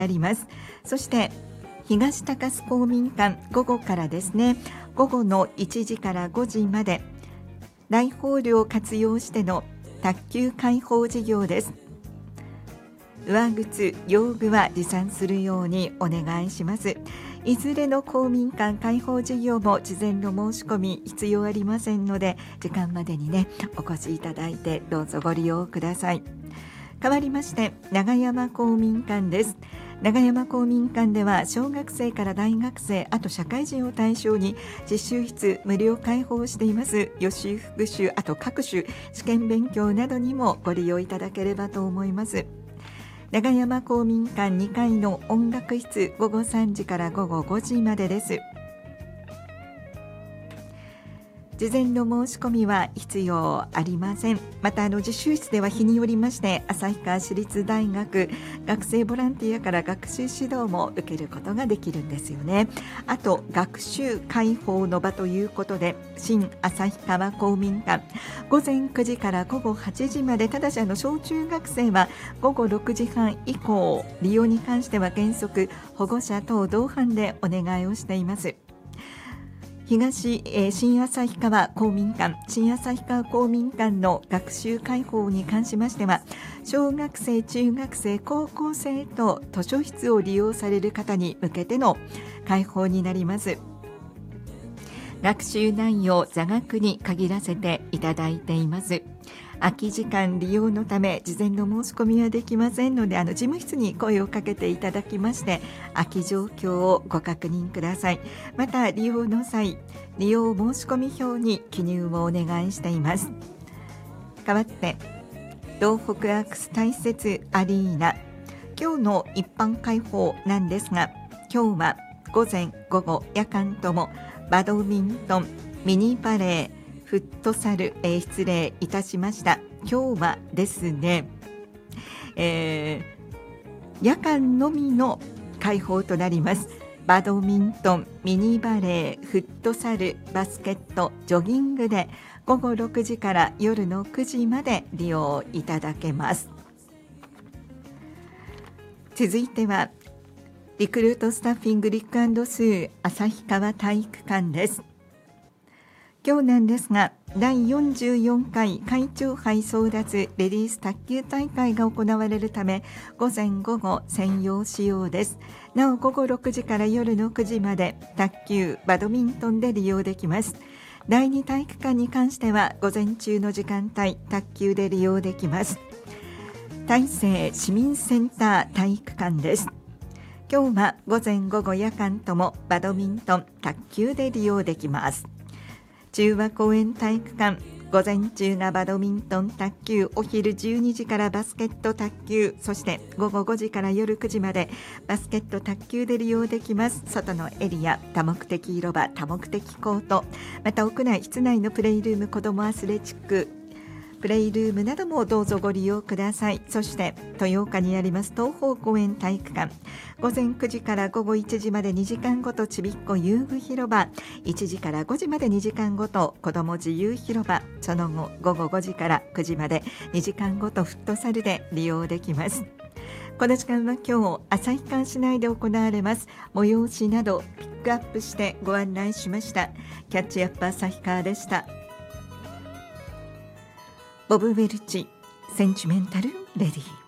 あります。そして東高洲公民館、午後からですね、午後の1時から5時まで大ホールを活用しての卓球開放事業です。上靴、用具は持参するようにお願いします。いずれの公民館開放事業も事前の申し込み必要ありませんので、時間までにねお越しいただいてどうぞご利用ください。変わりまして長山公民館です。長山公民館では小学生から大学生、あと社会人を対象に実習室無料開放しています。予習復習、あと各種試験勉強などにもご利用いただければと思います。長山公民館2階の音楽室、午後3時から午後5時までです。事前の申し込みは必要ありません。また実習室では日によりまして旭川市立大学学生ボランティアから学習指導も受けることができるんですよね。あと学習開放の場ということで、新旭川公民館午前9時から午後8時まで、ただし小中学生は午後6時半以降、利用に関しては原則保護者等同伴でお願いをしています。新旭川公民館、新旭川公民館の学習開放に関しましては、小学生、中学生、高校生と図書室を利用される方に向けての開放になります。学習内容、座学に限らせていただいています。空き時間利用のため事前の申し込みはできませんので、事務室に声をかけていただきまして空き状況をご確認ください。また利用の際、利用申し込み表に記入をお願いしています。代わって東北アクス大雪アリーナ、今日の一般開放なんですが、今日は午前午後夜間ともバドミントン、ミニバレー、フットサル、失礼いたしました。今日はですね、夜間のみの開放となります。バドミントン、ミニバレー、フットサル、バスケット、ジョギングで午後6時から夜の9時まで利用いただけます。続いてはリクルートスタッフィングリック&スー旭川体育館です。今日なんですが、第44回会長杯争奪レディース卓球大会が行われるため、午前午後専用使用です。なお午後6時から夜の9時まで卓球、バドミントンで利用できます。第2体育館に関しては午前中の時間帯、卓球で利用できます。大成市民センター体育館です。今日は午前午後夜間ともバドミントン、卓球で利用できます。中和公園体育館、午前中がバドミントン、卓球、お昼12時からバスケット、卓球、そして午後5時から夜9時までバスケット、卓球で利用できます。外のエリア、多目的広場、多目的コート、また屋内、室内のプレイルーム、子どもアスレチックプレイルームなどもどうぞご利用ください。そして豊岡にあります東方公園体育館、午前9時から午後1時まで2時間ごとちびっこ遊具広場、1時から5時まで2時間ごと子ども自由広場、その後午後5時から9時まで2時間ごとフットサルで利用できます。この時間は今日旭川市内で行われます催しなどピックアップしてご案内しました。キャッチアップ旭川でした。ボブ・ウェルチ、センチメンタル・レディー。